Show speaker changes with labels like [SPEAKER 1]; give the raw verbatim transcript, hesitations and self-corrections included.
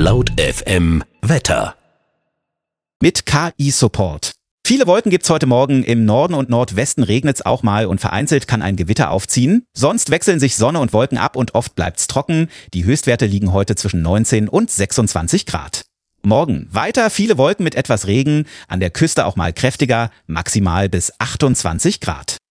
[SPEAKER 1] Laut F M Wetter.
[SPEAKER 2] Mit K I-Support. Viele Wolken gibt's heute Morgen. Im Norden und Nordwesten regnet's auch mal und vereinzelt kann ein Gewitter aufziehen. Sonst wechseln sich Sonne und Wolken ab und oft bleibt's trocken. Die Höchstwerte liegen heute zwischen neunzehn und sechsundzwanzig Grad. Morgen weiter viele Wolken mit etwas Regen, an der Küste auch mal kräftiger, maximal bis achtundzwanzig Grad.